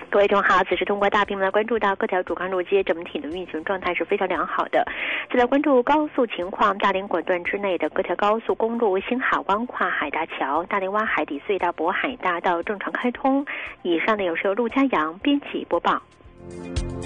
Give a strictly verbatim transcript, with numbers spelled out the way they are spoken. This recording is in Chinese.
各位中好，此时通过大屏幕来关注到各条主干路街整体的运行状态是非常良好的。再来关注高速情况，大连管段之内的各条高速公路新海湾跨海大桥、大连湾海底隧道渤海大道正常开通。以上内容是由陆家阳编辑播报。